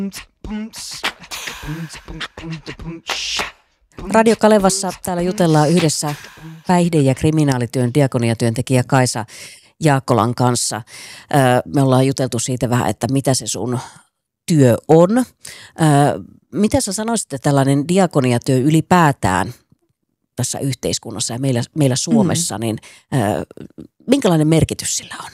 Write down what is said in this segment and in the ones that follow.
Radio Kalevassa täällä jutellaan yhdessä päihde- ja kriminaalityön diakoniatyöntekijä Kaisa Jaakkolan kanssa. Me ollaan juteltu siitä vähän, että mitä se sun työ on. Mitä sä sanoisit, että tällainen diakoniatyö ylipäätään tässä yhteiskunnassa ja meillä Suomessa, niin minkälainen merkitys sillä on?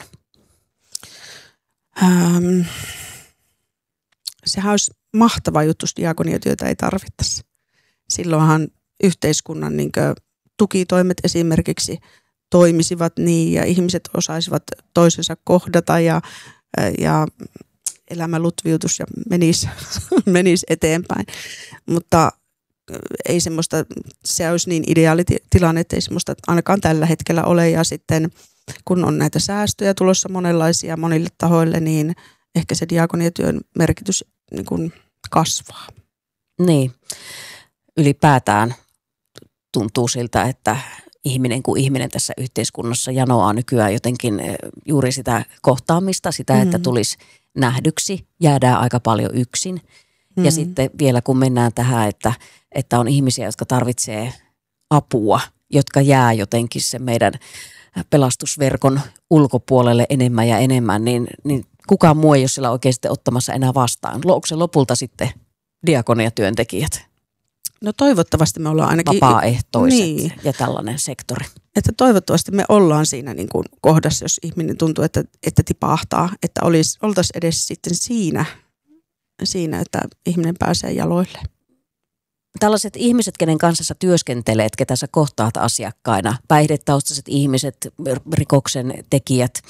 Sehän olisi mahtava juttu, jos diakoniatyötä ei tarvittaisi. Silloinhan yhteiskunnan tukitoimet esimerkiksi toimisivat niin ja ihmiset osaisivat toisensa kohdata ja elämä lutviutus ja menisi eteenpäin. Mutta ei semmoista, se olisi niin ideaali tilanne, että ei semmoista ainakaan tällä hetkellä ole. Ja sitten kun on näitä säästöjä tulossa monenlaisia monille tahoille, niin ehkä se diakoniatyön merkitys niin kuin kasvaa. Niin, ylipäätään tuntuu siltä, että ihminen kuin ihminen tässä yhteiskunnassa janoaa nykyään jotenkin juuri sitä kohtaamista, sitä, että tulisi nähdyksi, jäädään aika paljon yksin. Ja sitten vielä kun mennään tähän, että on ihmisiä, jotka tarvitsee apua, jotka jää jotenkin sen meidän pelastusverkon ulkopuolelle enemmän ja enemmän, niin kukaan muu ei ole siellä oikein sitten ottamassa enää vastaan. Onko se lopulta sitten diakoniatyöntekijät? No toivottavasti me ollaan ainakin vapaaehtoiset ja tällainen sektori. Että toivottavasti me ollaan siinä niin kuin kohdassa, jos ihminen tuntuu, että tipahtaa, että oltaisiin edes sitten siinä, että ihminen pääsee jaloille. Tällaiset ihmiset, kenen kanssa sä työskentelet, ketä sä kohtaat asiakkaina, päihdetaustaiset ihmiset, rikoksen tekijät,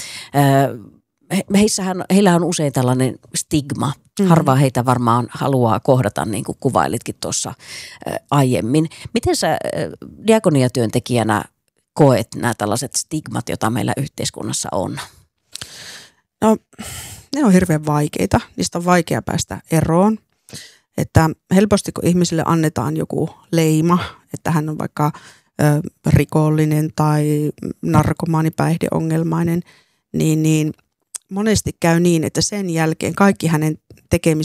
heillä on usein tällainen stigma. Harva heitä varmaan haluaa kohdata, niin kuin kuvailitkin tuossa aiemmin. Miten sä diakoniatyöntekijänä koet nämä tällaiset stigmat, joita meillä yhteiskunnassa on? No, ne on hirveän vaikeita. Niistä on vaikea päästä eroon. Että helposti kun ihmisille annetaan joku leima, että hän on vaikka rikollinen tai narkomaani, päihdeongelmainen, niin monesti käy niin, että sen jälkeen kaikki hänen